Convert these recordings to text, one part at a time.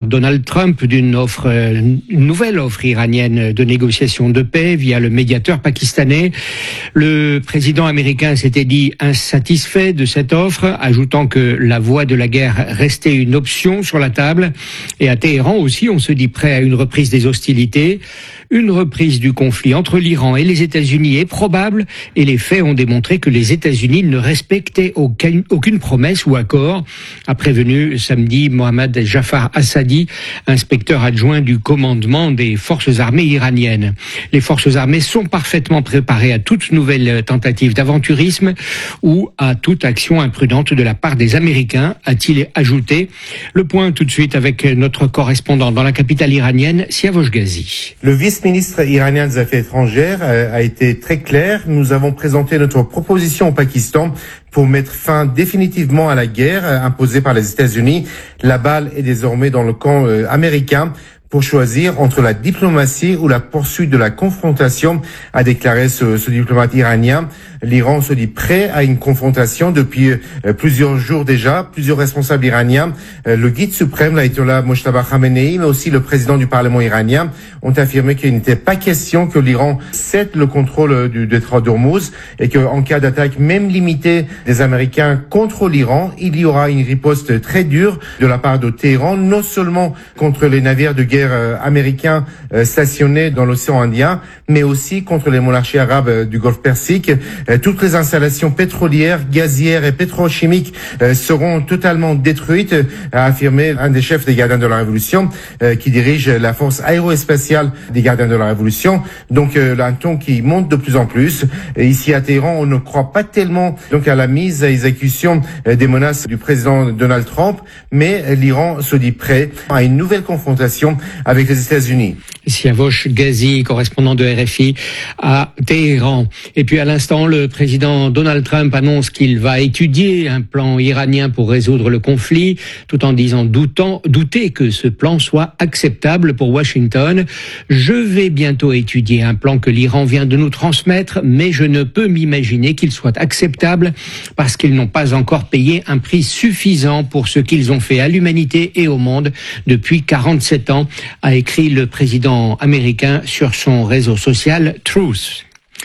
Donald Trump d'une une nouvelle offre iranienne de négociation de paix via le médiateur pakistanais. Le président américain s'était dit insatisfait de cette offre, ajoutant que la voie de la guerre restait une option sur la table. Et à Téhéran aussi, on se dit prêt à une reprise des hostilités. Une reprise du conflit entre l'Iran et les États-Unis est probable et les faits ont démontré que les États-Unis ne respectaient aucune promesse ou accord, a prévenu samedi Mohammad Jafar Assadi, inspecteur adjoint du commandement des forces armées iraniennes. Les forces armées sont parfaitement préparées à toute nouvelle tentative d'aventurisme ou à toute action imprudente de la part des Américains, a-t-il ajouté. Le point tout de suite avec notre correspondant dans la capitale iranienne, Siavosh Ghazi. Le vice-ministre iranien des Affaires étrangères a été très clair. Nous avons présenté notre proposition au Pakistan pour mettre fin définitivement à la guerre imposée par les États-Unis. La balle est désormais dans le camp américain pour choisir entre la diplomatie ou la poursuite de la confrontation, a déclaré ce diplomate iranien. L'Iran se dit prêt à une confrontation depuis plusieurs jours déjà. Plusieurs responsables iraniens, le guide suprême, l'ayatollah Mojtaba Khamenei, mais aussi le président du Parlement iranien, ont affirmé qu'il n'était pas question que l'Iran cède le contrôle du détroit d'Ormuz et qu'en cas d'attaque même limitée des Américains contre l'Iran, il y aura une riposte très dure de la part de Téhéran, non seulement contre les navires de guerre américains stationnés dans l'océan Indien, mais aussi contre les monarchies arabes du Golfe Persique. Toutes les installations pétrolières, gazières et pétrochimiques seront totalement détruites, a affirmé un des chefs des gardiens de la Révolution, qui dirige la force aérospatiale des gardiens de la Révolution. Donc un ton qui monte de plus en plus. Et ici à Téhéran, on ne croit pas tellement donc à la mise à exécution des menaces du président Donald Trump, mais l'Iran se dit prêt à une nouvelle confrontation avec les États-Unis. Siavosh Ghazi, correspondant de RFI à Téhéran. Et puis à l'instant, le président Donald Trump annonce qu'il va étudier un plan iranien pour résoudre le conflit, tout en disant douter que ce plan soit acceptable pour Washington. Je vais bientôt étudier un plan que l'Iran vient de nous transmettre, mais je ne peux m'imaginer qu'il soit acceptable parce qu'ils n'ont pas encore payé un prix suffisant pour ce qu'ils ont fait à l'humanité et au monde depuis 47 ans, a écrit le président américain sur son réseau social Truth.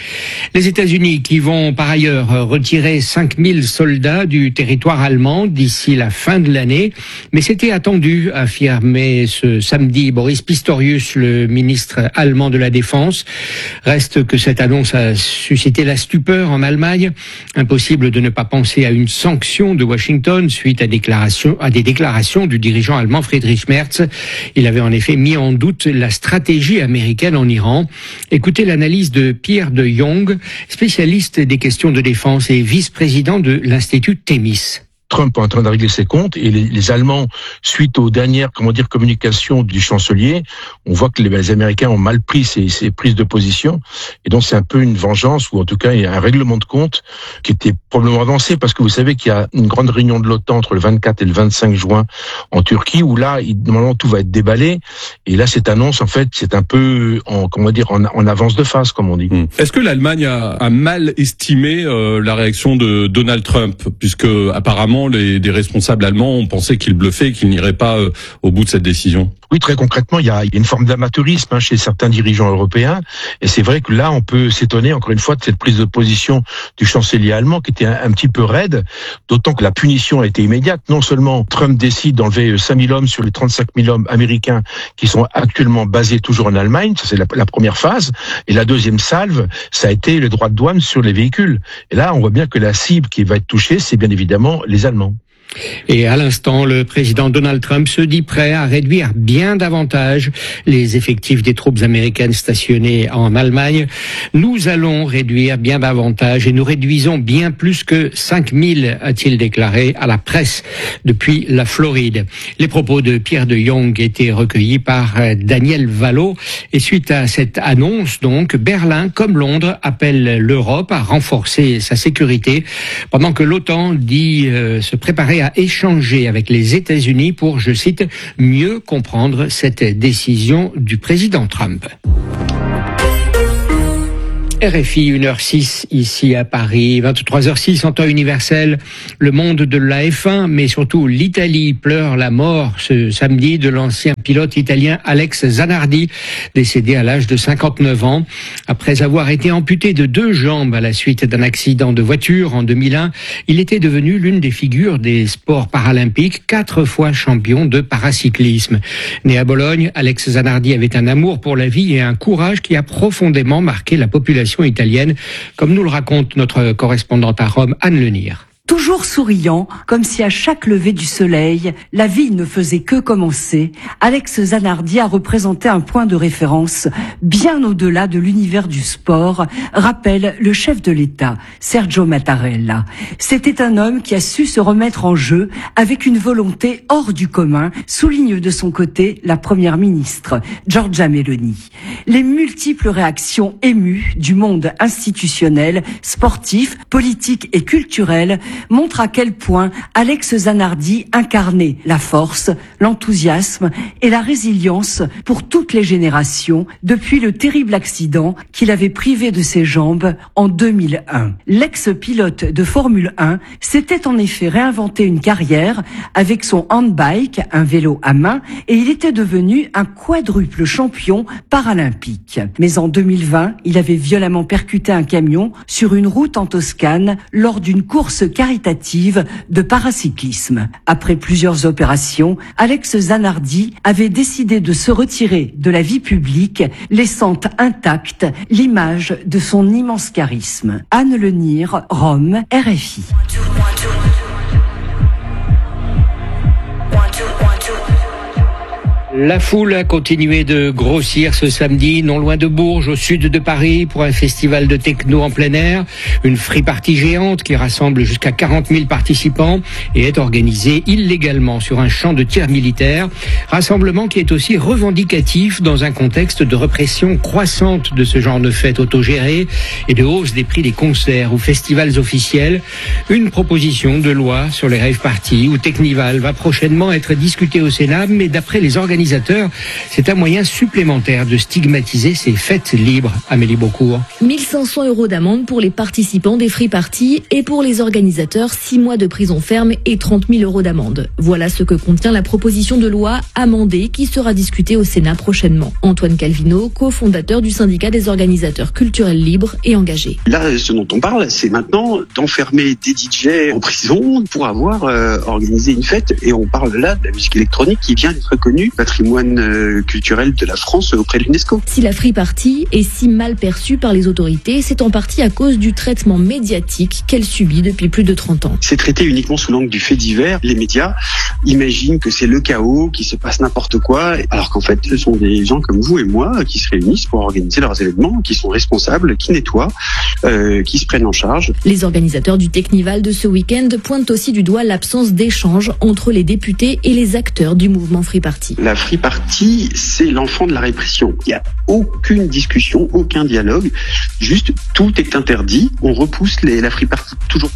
Les États-Unis qui vont par ailleurs retirer 5000 soldats du territoire allemand d'ici la fin de l'année, mais c'était attendu, a affirmé ce samedi Boris Pistorius, le ministre allemand de la Défense. Reste que cette annonce a suscité la stupeur en Allemagne. Impossible de ne pas penser à une sanction de Washington suite à des déclarations du dirigeant allemand Friedrich Merz. Il avait en effet mis en doute la stratégie américaine en Iran. Écoutez l'analyse de Pierre de Jong, spécialiste des questions de défense et vice-président de l'Institut Thémis. Trump est en train de régler ses comptes et les Allemands, suite aux dernières communications du chancelier, on voit que les Américains ont mal pris ces prises de position et donc c'est un peu une vengeance ou en tout cas il y a un règlement de compte qui était probablement avancé parce que vous savez qu'il y a une grande réunion de l'OTAN entre le 24 et le 25 juin en Turquie où là normalement tout va être déballé et là cette annonce en fait c'est un peu en avance de phase comme on dit. Est-ce que l'Allemagne a mal estimé la réaction de Donald Trump puisque apparemment des responsables allemands ont pensé qu'il bluffait, qu'il n'irait pas au bout de cette décision? Oui, très concrètement, il y a une forme d'amateurisme chez certains dirigeants européens. Et c'est vrai que là, on peut s'étonner, encore une fois, de cette prise de position du chancelier allemand qui était un petit peu raide, d'autant que la punition a été immédiate. Non seulement Trump décide d'enlever 5000 hommes sur les 35 000 hommes américains qui sont actuellement basés toujours en Allemagne, ça c'est la première phase. Et la deuxième salve, ça a été le droit de douane sur les véhicules. Et là, on voit bien que la cible qui va être touchée, c'est bien évidemment les Allemands. Et à l'instant, le président Donald Trump se dit prêt à réduire bien davantage les effectifs des troupes américaines stationnées en Allemagne. Nous allons réduire bien davantage et nous réduisons bien plus que 5000, a-t-il déclaré à la presse depuis la Floride. Les propos de Pierre de Jong étaient recueillis par Daniel Valo. Et suite à cette annonce, donc, Berlin, comme Londres, appelle l'Europe à renforcer sa sécurité pendant que l'OTAN dit se préparer à échanger avec les États-Unis pour, je cite, mieux comprendre cette décision du président Trump. RFI 1h06 ici à Paris, 23h06 en temps universel. Le monde de la F1, mais surtout l'Italie pleure la mort ce samedi de l'ancien pilote italien Alex Zanardi, décédé à l'âge de 59 ans. Après avoir été amputé de 2 jambes à la suite d'un accident de voiture en 2001, il était devenu l'une des figures des sports paralympiques, 4 fois champion de paracyclisme. Né à Bologne, Alex Zanardi avait un amour pour la vie et un courage qui a profondément marqué la population italienne, comme nous le raconte notre correspondante à Rome, Anne Lenir. Toujours souriant, comme si à chaque lever du soleil, la vie ne faisait que commencer, Alex Zanardi a représenté un point de référence bien au-delà de l'univers du sport, rappelle le chef de l'État, Sergio Mattarella. C'était un homme qui a su se remettre en jeu avec une volonté hors du commun, souligne de son côté la première ministre, Giorgia Meloni. Les multiples réactions émues du monde institutionnel, sportif, politique et culturel montre à quel point Alex Zanardi incarnait la force, l'enthousiasme et la résilience pour toutes les générations depuis le terrible accident qu'il avait privé de ses jambes en 2001. L'ex-pilote de Formule 1 s'était en effet réinventé une carrière avec son handbike, un vélo à main, et il était devenu un quadruple champion paralympique. Mais en 2020, il avait violemment percuté un camion sur une route en Toscane lors d'une course caritative de paracyclisme. Après plusieurs opérations, Alex Zanardi avait décidé de se retirer de la vie publique, laissant intacte l'image de son immense charisme. Anne Lenir, Rome, RFI. La foule a continué de grossir ce samedi, non loin de Bourges, au sud de Paris, pour un festival de techno en plein air. Une free party géante qui rassemble jusqu'à 40 000 participants et est organisée illégalement sur un champ de tir militaire. Rassemblement qui est aussi revendicatif dans un contexte de répression croissante de ce genre de fêtes autogérées et de hausse des prix des concerts ou festivals officiels. Une proposition de loi sur les rave parties ou Technival va prochainement être discutée au Sénat, mais d'après les organisateurs, c'est un moyen supplémentaire de stigmatiser ces fêtes libres. Amélie Beaucourt. 1 500 € d'amende pour les participants des free parties et pour les organisateurs, 6 mois de prison ferme et 30 000 € d'amende. Voilà ce que contient la proposition de loi amendée qui sera discutée au Sénat prochainement. Antoine Calvino, cofondateur du syndicat des organisateurs culturels libres et engagés. Là, ce dont on parle, c'est maintenant d'enfermer des DJ en prison pour avoir organisé une fête. Et on parle là de la musique électronique qui vient d'être reconnue patrimoine culturel de la France auprès de l'UNESCO. Si la free party est si mal perçue par les autorités, c'est en partie à cause du traitement médiatique qu'elle subit depuis plus de 30 ans. C'est traité uniquement sous l'angle du fait divers. Les médias imaginent que c'est le chaos, qu'il se passe n'importe quoi, alors qu'en fait, ce sont des gens comme vous et moi qui se réunissent pour organiser leurs événements, qui sont responsables, qui nettoient, qui se prennent en charge. Les organisateurs du Technival de ce week-end pointent aussi du doigt l'absence d'échange entre les députés et les acteurs du mouvement free party. La free party, c'est l'enfant de la répression. Il n'y a aucune discussion, aucun dialogue. Juste, tout est interdit. On repousse la free party toujours.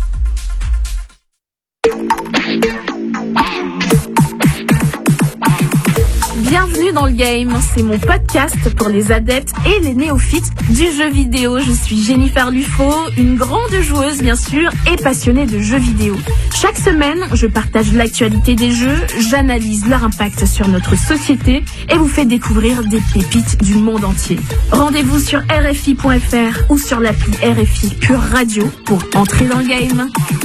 Bienvenue dans le game, c'est mon podcast pour les adeptes et les néophytes du jeu vidéo. Je suis Jennifer Lufo, une grande joueuse bien sûr et passionnée de jeux vidéo. Chaque semaine, je partage l'actualité des jeux, j'analyse leur impact sur notre société et vous fais découvrir des pépites du monde entier. Rendez-vous sur RFI.fr ou sur l'appli RFI Pure Radio pour entrer dans le game.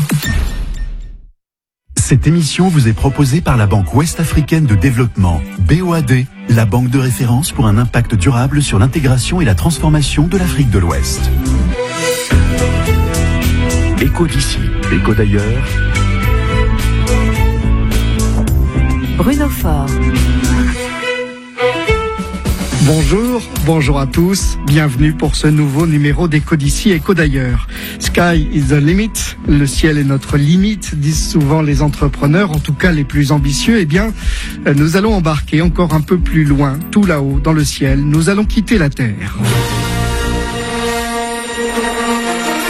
Cette émission vous est proposée par la Banque Ouest-Africaine de Développement, BOAD, la banque de référence pour un impact durable sur l'intégration et la transformation de l'Afrique de l'Ouest. Écho d'ici, écho d'ailleurs. Bruno Faure. Bonjour à tous, bienvenue pour ce nouveau numéro d'Écho d'ici, Écho d'ailleurs. Sky is the limit, le ciel est notre limite, disent souvent les entrepreneurs, en tout cas les plus ambitieux. Eh bien, nous allons embarquer encore un peu plus loin, tout là-haut, dans le ciel, nous allons quitter la Terre.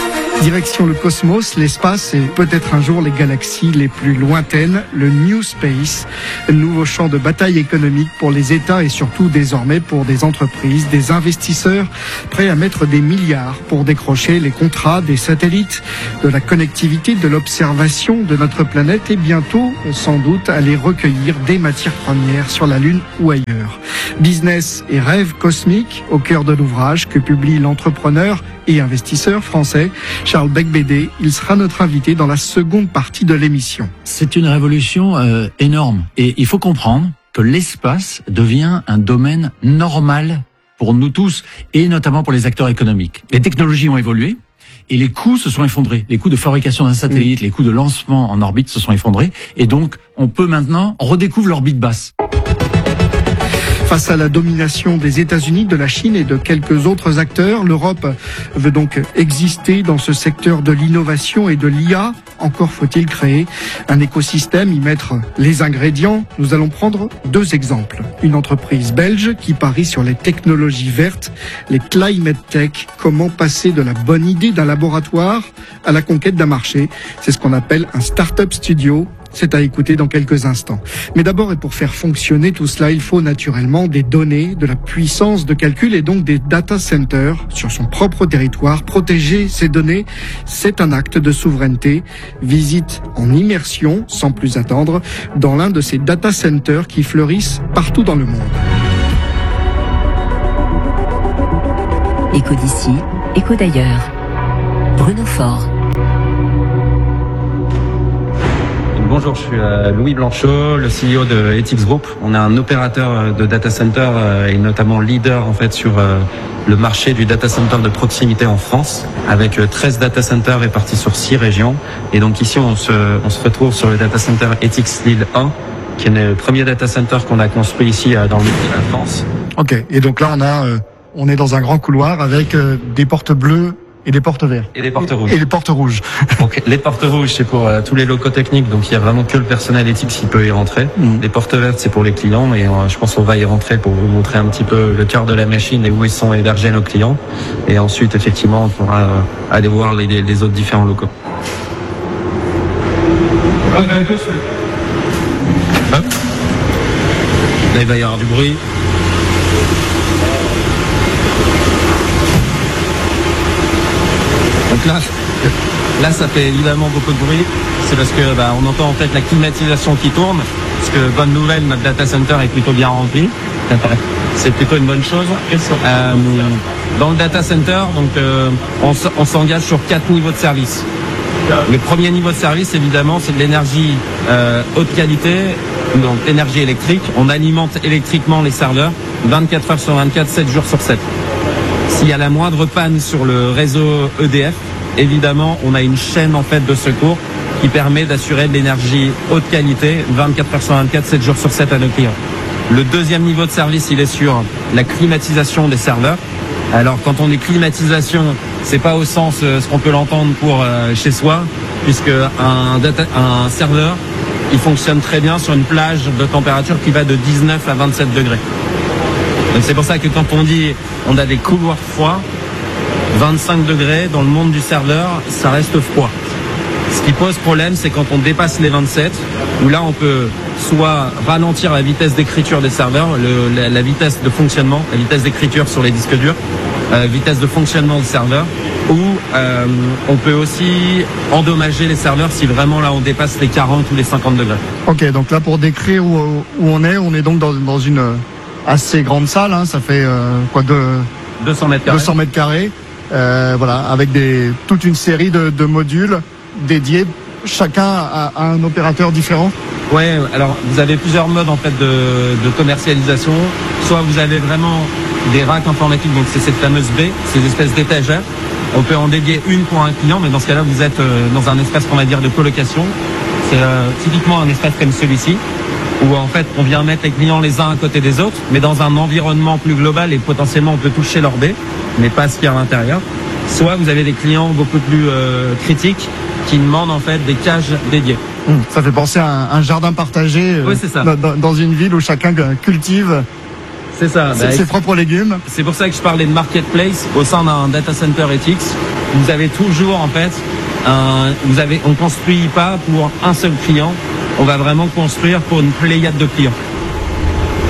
Direction le cosmos, l'espace et peut-être un jour les galaxies les plus lointaines, le New Space, nouveau champ de bataille économique pour les États et surtout désormais pour des entreprises, des investisseurs prêts à mettre des milliards pour décrocher les contrats des satellites, de la connectivité, de l'observation de notre planète et bientôt, sans doute, aller recueillir des matières premières sur la Lune ou ailleurs. Business et rêve cosmique au cœur de l'ouvrage que publie l'entrepreneur et investisseur français Charles Beigbeder. Il sera notre invité dans la seconde partie de l'émission. C'est une révolution énorme et il faut comprendre que l'espace devient un domaine normal pour nous tous et notamment pour les acteurs économiques. Les technologies ont évolué et les coûts se sont effondrés. Les coûts de fabrication d'un satellite, les coûts de lancement en orbite se sont effondrés et donc on peut maintenant redécouvrir l'orbite basse. Face à la domination des États-Unis, de la Chine et de quelques autres acteurs, l'Europe veut donc exister dans ce secteur de l'innovation et de l'IA. Encore faut-il créer un écosystème, y mettre les ingrédients. Nous allons prendre 2 exemples. Une entreprise belge qui parie sur les technologies vertes, les Climate Tech. Comment passer de la bonne idée d'un laboratoire à la conquête d'un marché? C'est ce qu'on appelle un Startup Studio. C'est à écouter dans quelques instants. Mais d'abord, et pour faire fonctionner tout cela, il faut naturellement des données, de la puissance de calcul et donc des data centers sur son propre territoire. Protéger ces données, c'est un acte de souveraineté. Visite en immersion, sans plus attendre, dans l'un de ces data centers qui fleurissent partout dans le monde. Écho d'ici, écho d'ailleurs. Bruno Faure. Bonjour, je suis Louis Blanchot, le CEO de Ethics Group. On est un opérateur de data center et notamment leader en fait sur le marché du data center de proximité en France, avec 13 data centers répartis sur 6 régions. Et donc ici, on se retrouve sur le data center Ethics Lille 1, qui est le premier data center qu'on a construit ici dans le milieu de la France. Ok, et donc là, on est dans un grand couloir avec des portes bleues et des portes vertes. Et des portes rouges. Et les portes rouges. Donc, les portes rouges, c'est pour tous les locaux techniques, donc il y a vraiment que le personnel éthique qui peut y rentrer. Les portes vertes, c'est pour les clients, et je pense qu'on va y rentrer pour vous montrer un petit peu le cœur de la machine et où ils sont hébergés nos clients. Et ensuite, effectivement, on pourra aller voir les autres différents locaux. Hop. Là, il va y avoir du bruit. Donc là, ça fait évidemment beaucoup de bruit. C'est parce que on entend en fait la climatisation qui tourne. Parce que bonne nouvelle, notre data center est plutôt bien rempli. C'est plutôt une bonne chose. Dans le data center, donc on s'engage sur 4 niveaux de service. Le premier niveau de service, évidemment, c'est de l'énergie haute qualité, donc énergie électrique. On alimente électriquement les serveurs 24 heures sur 24, 7 jours sur 7. S'il y a la moindre panne sur le réseau EDF, évidemment, on a une chaîne en fait de secours qui permet d'assurer de l'énergie haute qualité 24 heures sur 24, 7 jours sur 7 à nos clients. Le deuxième niveau de service, il est sur la climatisation des serveurs. Alors, quand on dit climatisation, c'est pas au sens ce qu'on peut l'entendre pour chez soi, puisque un serveur, il fonctionne très bien sur une plage de température qui va de 19 à 27 degrés. Donc c'est pour ça que quand on dit on a des couloirs froids, 25 degrés dans le monde du serveur, ça reste froid. Ce qui pose problème, c'est quand on dépasse les 27, où là on peut soit ralentir la vitesse d'écriture des serveurs, la vitesse de fonctionnement, la vitesse d'écriture sur les disques durs, vitesse de fonctionnement du serveur, ou on peut aussi endommager les serveurs si vraiment là on dépasse les 40 ou les 50 degrés. Ok, donc là pour décrire où on est donc dans une assez grande salle, hein, ça fait 200 mètres carrés. 200 mètres carrés, voilà, avec toute une série de modules dédiés, chacun à un opérateur différent. Ouais, alors vous avez plusieurs modes en fait de commercialisation. Soit vous avez vraiment des racks informatiques, donc c'est cette fameuse baie, ces espèces d'étagères. On peut en dédier une pour un client, mais dans ce cas-là, vous êtes dans un espace qu'on va dire de colocation. C'est typiquement un espace comme celui-ci, où en fait on vient mettre les clients les uns à côté des autres, mais dans un environnement plus global et potentiellement on peut toucher leur baie, mais pas ce qu'il y a à l'intérieur. Soit vous avez des clients beaucoup plus critiques qui demandent en fait des cages dédiées. Ça fait penser à un jardin partagé oui, c'est ça. Dans une ville où chacun cultive C'est ça. Ses propres légumes. C'est pour ça que je parlais de marketplace au sein d'un data center ethics. Vous avez toujours en fait, on construit pas pour un seul client. On va vraiment construire pour une pléiade de clients.